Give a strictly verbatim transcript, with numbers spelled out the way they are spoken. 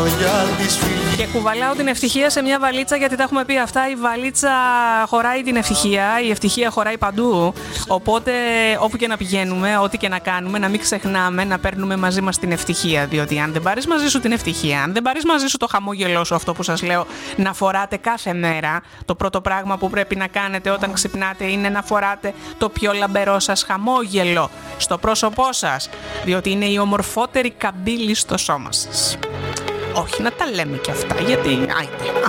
για τις φιλίες. Και κουβαλάω την ευτυχία σε μια βαλίτσα, γιατί τα έχουμε πει αυτά. Η βαλίτσα χωράει την ευτυχία, η ευτυχία χωράει παντού. Οπότε όπου και να πηγαίνουμε, ό,τι και να κάνουμε, να μην ξεχνάμε να παίρνουμε μαζί μας την ευτυχία. Διότι αν δεν πάρεις μαζί σου την ευτυχία, αν δεν πάρεις μαζί σου το χαμόγελό σου, αυτό που σας λέω να φοράτε κάθε μέρα, το πρώτο πράγμα που πρέπει να κάνετε όταν ξυπνάτε είναι να φοράτε το πιο λαμπερό σας χαμόγελο στο πρόσωπό σας. Διότι είναι η ομορφότερη καμπύλη στο σώμα σας. Όχι να τα λέμε και αυτά, γιατί άιτε,